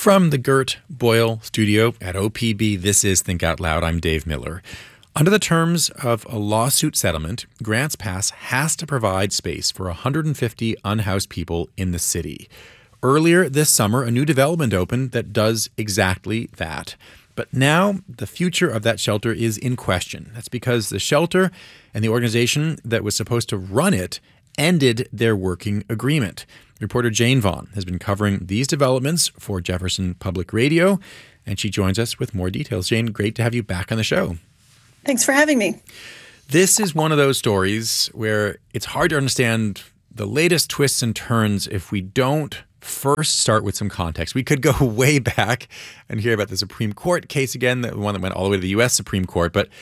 From the Gert Boyle studio at OPB, this is Think Out Loud. I'm Dave Miller. Under the terms of a lawsuit settlement, Grants Pass has to provide space for 150 unhoused people in the city. Earlier this summer, a new development opened that does exactly that. But now the future of that shelter is in question. That's because the shelter and the organization that was supposed to run it ended their working agreement. Reporter Jane Vaughn has been covering these developments for Jefferson Public Radio, and she joins us with more details. Jane, great to have you back on the show. Thanks for having me. This is one of those stories where it's hard to understand the latest twists and turns if we don't first start with some context. We could go way back and hear about the Supreme Court case again, the one that went all the way to the U.S. Supreme Court. But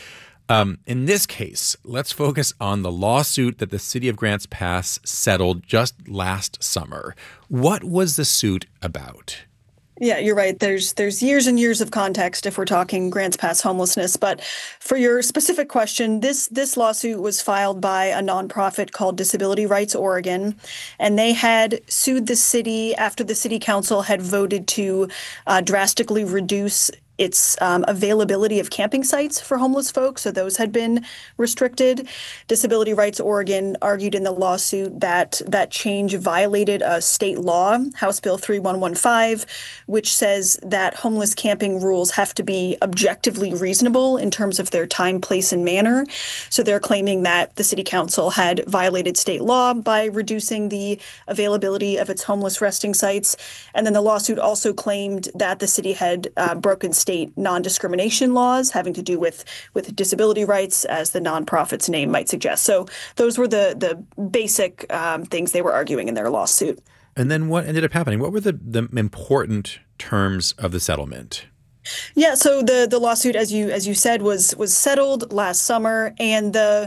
in this case, let's focus on the lawsuit that the city of Grants Pass settled just last summer. What was the suit about? Yeah, you're right. There's years and years of context if we're talking Grants Pass homelessness. But for your specific question, this lawsuit was filed by a nonprofit called Disability Rights Oregon, and they had sued the city after the city council had voted to drastically reduce its availability of camping sites for homeless folks. So those had been restricted. Disability Rights Oregon argued in the lawsuit that that change violated a state law, House Bill 3115, which says that homeless camping rules have to be objectively reasonable in terms of their time, place, and manner. So they're claiming that the city council had violated state law by reducing the availability of its homeless resting sites. And then the lawsuit also claimed that the city had broken state non-discrimination laws having to do with disability rights, as the nonprofit's name might suggest. So those were the basic things they were arguing in their lawsuit. And then what ended up happening? What were the important terms of the settlement? Yeah, so the lawsuit, as you said, was settled last summer, and the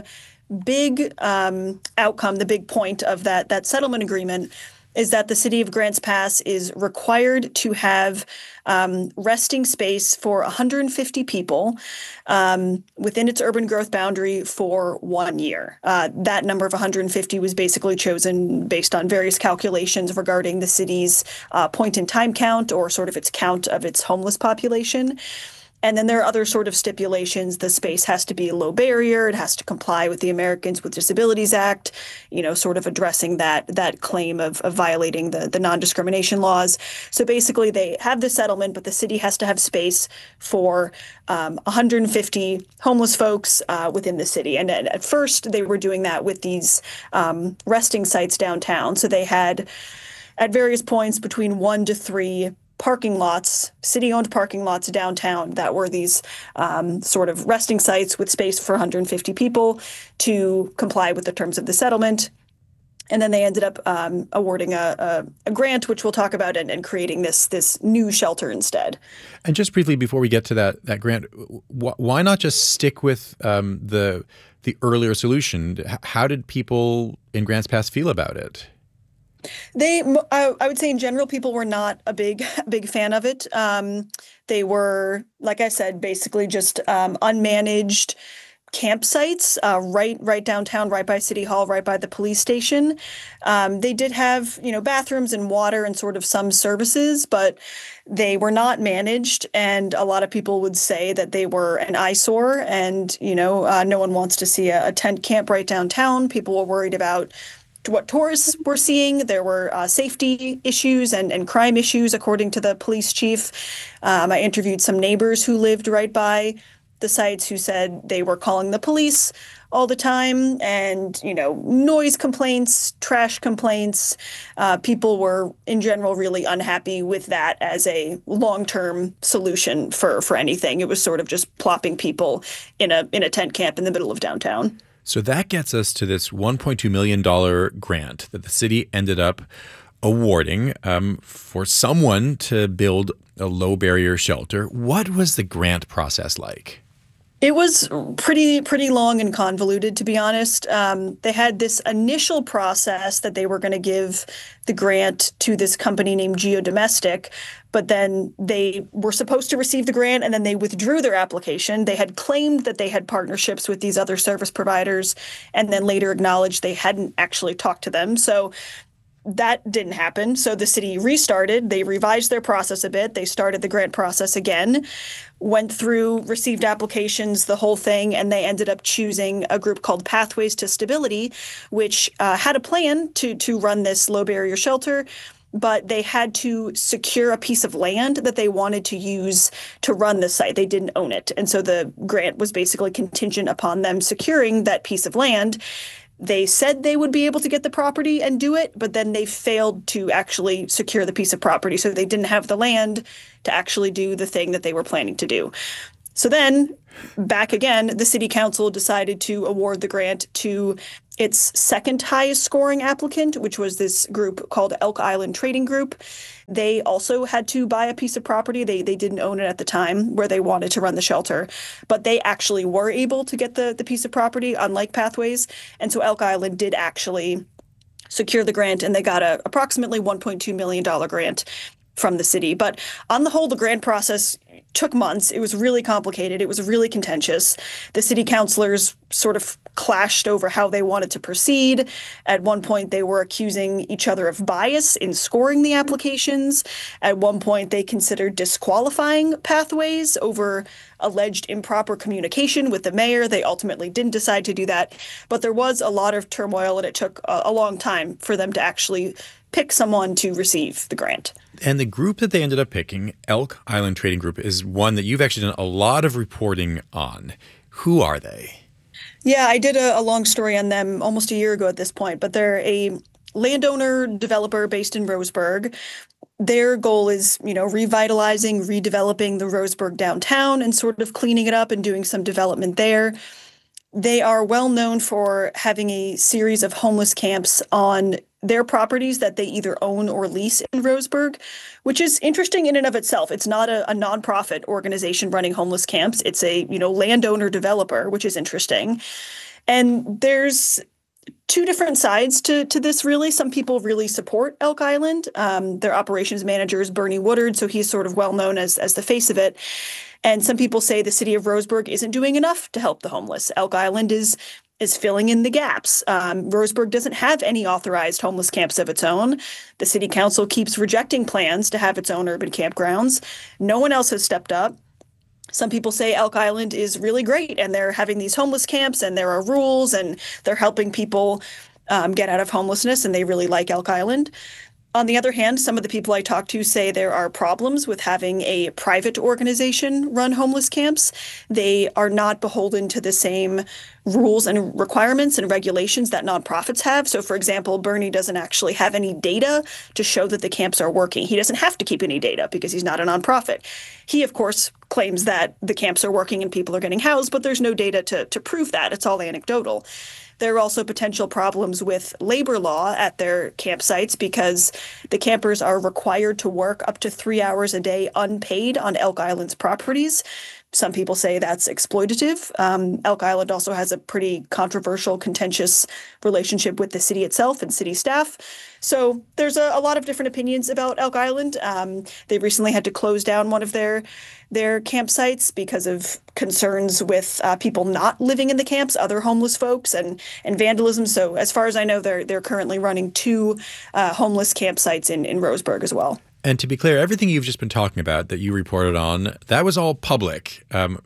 big outcome, the big point of that settlement agreement is that the city of Grants Pass is required to have resting space for 150 people within its urban growth boundary for 1 year. That number of 150 was basically chosen based on various calculations regarding the city's point-in-time count, or sort of its count of its homeless population. And then there are other sort of stipulations. The space has to be a low barrier. It has to comply with the Americans with Disabilities Act, sort of addressing that claim of violating the non-discrimination laws. So basically they have the settlement, but the city has to have space for 150 homeless folks within the city. And at first they were doing that with these resting sites downtown. So they had at various points between 1 to 3 parking lots, city-owned parking lots downtown that were these sort of resting sites with space for 150 people to comply with the terms of the settlement. And then they ended up awarding a grant, which we'll talk about, and creating this new shelter instead. And just briefly, before we get to that grant, why not just stick with the earlier solution? How did people in Grants Pass feel about it? I would say in general, people were not a big fan of it. They were, like I said, basically just unmanaged campsites right downtown, right by City Hall, right by the police station. They did have, bathrooms and water and sort of some services, but they were not managed. And a lot of people would say that they were an eyesore, and, no one wants to see a tent camp right downtown. People were worried about what tourists were seeing. There were safety issues and crime issues, according to the police chief. I interviewed some neighbors who lived right by the sites who said they were calling the police all the time, and, noise complaints, trash complaints. People were, in general, really unhappy with that as a long-term solution for anything. It was sort of just plopping people in a tent camp in the middle of downtown. So that gets us to this $1.2 million grant that the city ended up awarding for someone to build a low barrier shelter. What was the grant process like? It was pretty long and convoluted, to be honest. They had this initial process that they were going to give the grant to this company named Geodomestic, but then they were supposed to receive the grant and then they withdrew their application. They had claimed that they had partnerships with these other service providers and then later acknowledged they hadn't actually talked to them. So that didn't happen. So the city restarted. They revised their process a bit. They started the grant process again, went through, received applications, the whole thing, and they ended up choosing a group called Pathways to Stability, which had a plan to run this low barrier shelter. But they had to secure a piece of land that they wanted to use to run the site. They didn't own it. And so the grant was basically contingent upon them securing that piece of land. They said they would be able to get the property and do it, but then they failed to actually secure the piece of property. So they didn't have the land to actually do the thing that they were planning to do. So then, back again, the city council decided to award the grant to its second highest scoring applicant, which was this group called Elk Island Trading Group. They also had to buy a piece of property. They didn't own it at the time where they wanted to run the shelter, but they actually were able to get the piece of property, unlike Pathways. And so Elk Island did actually secure the grant, and they got a approximately $1.2 million grant from the city. But on the whole, the grant process took months. It was really complicated. It was really contentious. The city councilors sort of clashed over how they wanted to proceed. At one point, they were accusing each other of bias in scoring the applications. At one point, they considered disqualifying Pathways over alleged improper communication with the mayor. They ultimately didn't decide to do that. But there was a lot of turmoil, and it took a long time for them to actually pick someone to receive the grant. And the group that they ended up picking, Elk Island Trading Group, is one that you've actually done a lot of reporting on. Who are they? Yeah, I did a long story on them almost a year ago at this point, but they're a landowner developer based in Roseburg. Their goal is, revitalizing, redeveloping the Roseburg downtown and sort of cleaning it up and doing some development there. They are well known for having a series of homeless camps on their properties that they either own or lease in Roseburg, which is interesting in and of itself. It's not a nonprofit organization running homeless camps. It's a, landowner developer, which is interesting. And there's two different sides to this, really. Some people really support Elk Island. Their operations manager is Bernie Woodard, so he's sort of well known as the face of it. And some people say the city of Roseburg isn't doing enough to help the homeless. Elk Island is filling in the gaps. Roseburg doesn't have any authorized homeless camps of its own. The city council keeps rejecting plans to have its own urban campgrounds. No one else has stepped up. Some people say Elk Island is really great, and they're having these homeless camps, and there are rules, and they're helping people get out of homelessness, and they really like Elk Island. On the other hand, some of the people I talk to say there are problems with having a private organization run homeless camps. They are not beholden to the same rules and requirements and regulations that nonprofits have. So, for example, Bernie doesn't actually have any data to show that the camps are working. He doesn't have to keep any data because he's not a nonprofit. He, of course, claims that the camps are working and people are getting housed, but there's no data to prove that. It's all anecdotal. There are also potential problems with labor law at their campsites because the campers are required to work up to 3 hours a day unpaid on Elk Island's properties. Some people say that's exploitative. Elk Island also has a pretty controversial, contentious relationship with the city itself and city staff. So there's a lot of different opinions about Elk Island. They recently had to close down one of their campsites because of concerns with people not living in the camps, other homeless folks, and vandalism. So as far as I know, they're currently running two homeless campsites in Roseburg as well. And to be clear, everything you've just been talking about that you reported on, that was all public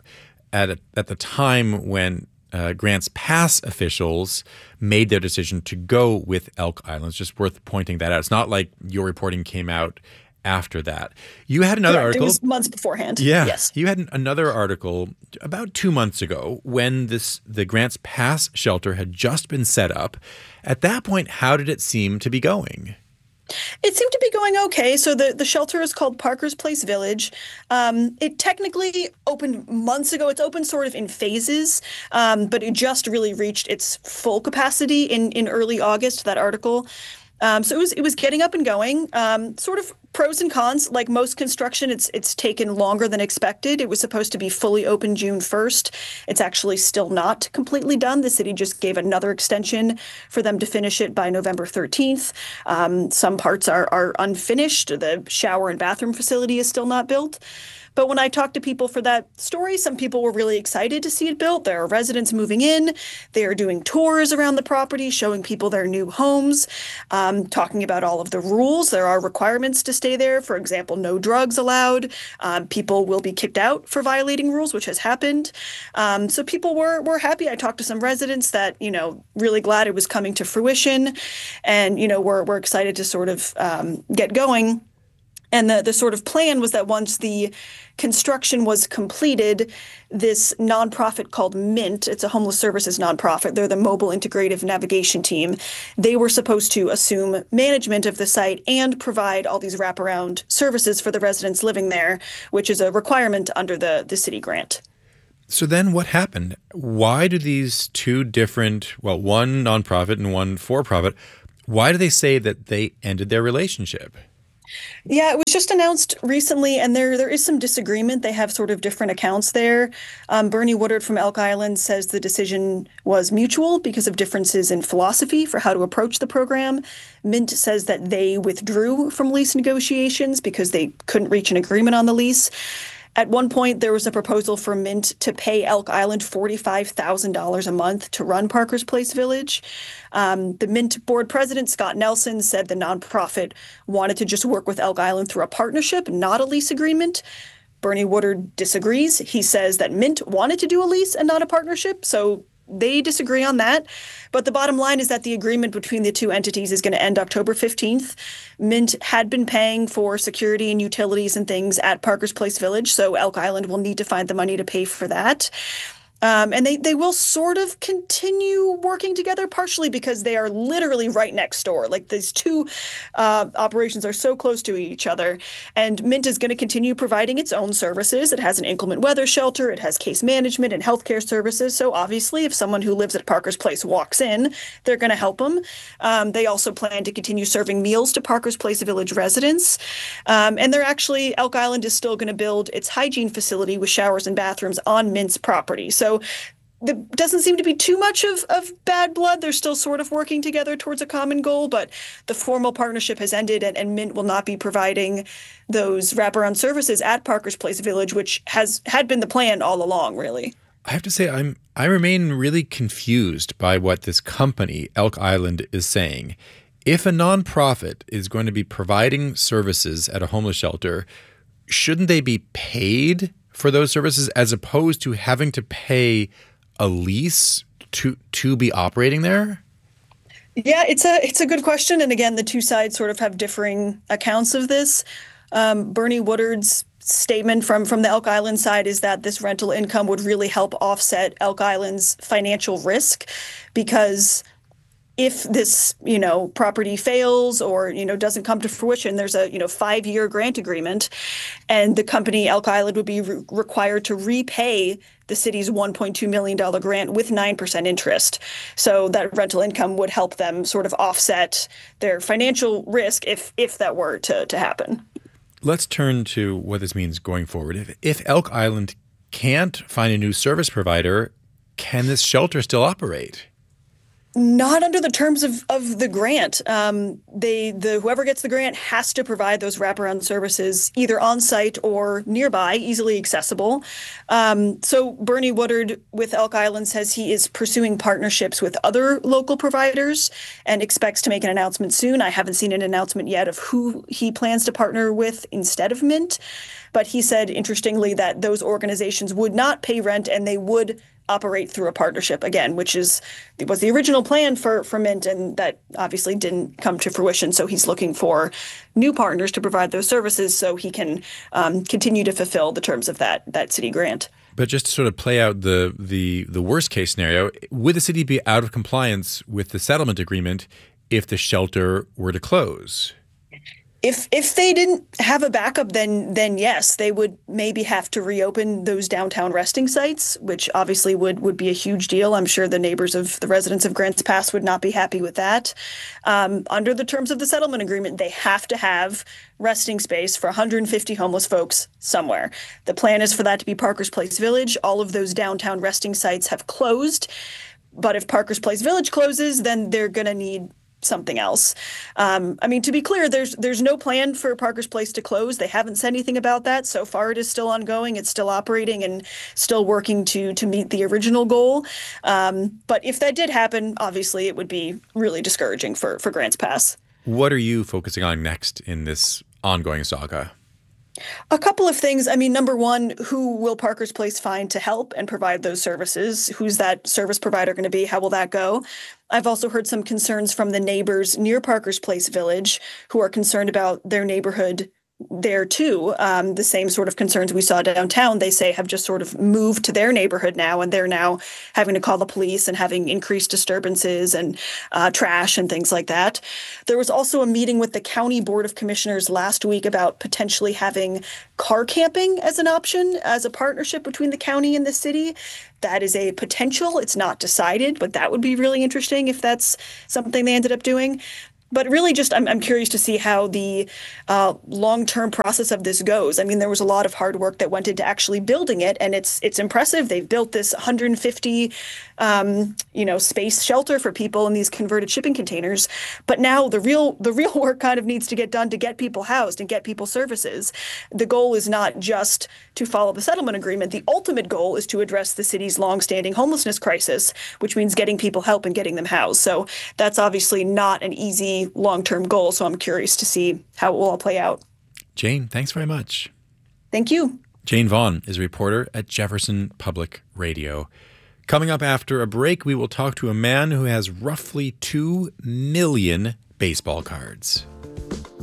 at the time when Grants Pass officials made their decision to go with Elk Island. It's just worth pointing that out. It's not like your reporting came out after that. You had another article. It was months beforehand. Yeah. Yes. You had another article about 2 months ago when the Grants Pass shelter had just been set up. At that point, how did it seem to be going? It seemed to be going okay. So the shelter is called Parker's Place Village. It technically opened months ago. It's open sort of in phases, but it just really reached its full capacity in early August, that article. So it was getting up and going, sort of pros and cons. Like most construction, it's taken longer than expected. It was supposed to be fully open June 1st. It's actually still not completely done. The city just gave another extension for them to finish it by November 13th. Some parts are unfinished. The shower and bathroom facility is still not built. But when I talked to people for that story, some people were really excited to see it built. There are residents moving in. They are doing tours around the property, showing people their new homes, talking about all of the rules. There are requirements to stay there. For example, no drugs allowed. People will be kicked out for violating rules, which has happened. So people were happy. I talked to some residents that, really glad it was coming to fruition. And, we're excited to sort of get going. And the sort of plan was that once the construction was completed, this nonprofit called Mint, it's a homeless services nonprofit, they're the Mobile Integrative Navigation Team, they were supposed to assume management of the site and provide all these wraparound services for the residents living there, which is a requirement under the city grant. So then what happened? Why do these two different, one nonprofit and one for-profit, why do they say that they ended their relationship? Yeah, it was just announced recently, and there is some disagreement. They have sort of different accounts there. Bernie Woodard from Elk Island says the decision was mutual because of differences in philosophy for how to approach the program. Mint says that they withdrew from lease negotiations because they couldn't reach an agreement on the lease. At one point, there was a proposal for Mint to pay Elk Island $45,000 a month to run Parker's Place Village. The Mint board president, Scott Nelson, said the nonprofit wanted to just work with Elk Island through a partnership, not a lease agreement. Bernie Woodard disagrees. He says that Mint wanted to do a lease and not a partnership, so they disagree on that. But the bottom line is that the agreement between the two entities is going to end October 15th. Mint had been paying for security and utilities and things at Parker's Place Village, so Elk Island will need to find the money to pay for that. And they will sort of continue working together, partially because they are literally right next door. Like these two operations are so close to each other. And Mint is going to continue providing its own services. It has an inclement weather shelter. It has case management and healthcare services. So obviously, if someone who lives at Parker's Place walks in, they're going to help them. They also plan to continue serving meals to Parker's Place Village residents. And they're actually, Elk Island is still going to build its hygiene facility with showers and bathrooms on Mint's property. So there doesn't seem to be too much of bad blood. They're still sort of working together towards a common goal, but the formal partnership has ended, and Mint will not be providing those wraparound services at Parker's Place Village, which had been the plan all along, really. I have to say, I remain really confused by what this company, Elk Island, is saying. If a nonprofit is going to be providing services at a homeless shelter, shouldn't they be paid for those services as opposed to having to pay a lease to be operating there? Yeah, it's a good question. And again, the two sides sort of have differing accounts of this. Bernie Woodard's statement from the Elk Island side is that this rental income would really help offset Elk Island's financial risk, because if this, property fails or, doesn't come to fruition, there's a, 5-year grant agreement, and the company Elk Island would be required to repay the city's $1.2 million grant with 9% interest. So that rental income would help them sort of offset their financial risk if that were to happen. Let's turn to what this means going forward. If Elk Island can't find a new service provider, can this shelter still operate? Not under the terms of the grant. Whoever gets the grant has to provide those wraparound services either on site or nearby, easily accessible. So Bernie Woodard with Elk Island says he is pursuing partnerships with other local providers and expects to make an announcement soon. I haven't seen an announcement yet of who he plans to partner with instead of Mint, but he said, interestingly, that those organizations would not pay rent and they would operate through a partnership again, which was the original plan for Mint, and that obviously didn't come to fruition. So he's looking for new partners to provide those services so he can continue to fulfill the terms of that city grant. But just to sort of play out the worst case scenario, would the city be out of compliance with the settlement agreement if the shelter were to close? If they didn't have a backup, then yes, they would maybe have to reopen those downtown resting sites, which obviously would be a huge deal. I'm sure the residents of Grants Pass would not be happy with that. Under the terms of the settlement agreement, they have to have resting space for 150 homeless folks somewhere. The plan is for that to be Parker's Place Village. All of those downtown resting sites have closed, but if Parker's Place Village closes, then they're going to need something else. I mean, to be clear, there's no plan for Parker's Place to close. They haven't said anything about that. So far, it is still ongoing. It's still operating and still working to meet the original goal. But if that did happen, obviously, it would be really discouraging for Grants Pass. What are you focusing on next in this ongoing saga? A couple of things. I mean, number one, who will Parker's Place find to help and provide those services? Who's that service provider going to be? How will that go? I've also heard some concerns from the neighbors near Parker's Place Village who are concerned about their neighborhood there too. The same sort of concerns we saw downtown, they say, have just sort of moved to their neighborhood now, and they're now having to call the police and having increased disturbances and trash and things like that. There was also a meeting with the County Board of Commissioners last week about potentially having car camping as an option, as a partnership between the county and the city. That is a potential. It's not decided, but that would be really interesting if that's something they ended up doing. But really just I'm curious to see how the long-term process of this goes. I mean, there was a lot of hard work that went into actually building it, and it's impressive. They've built this 150 space shelter for people in these converted shipping containers. But now the real work kind of needs to get done to get people housed and get people services. The goal is not just to follow the settlement agreement. The ultimate goal is to address the city's longstanding homelessness crisis, which means getting people help and getting them housed. So that's obviously not an easy long-term goal. So I'm curious to see how it will all play out. Jane, thanks very much. Thank you. Jane Vaughn is a reporter at Jefferson Public Radio. Coming up after a break, we will talk to a man who has roughly 2 million baseball cards.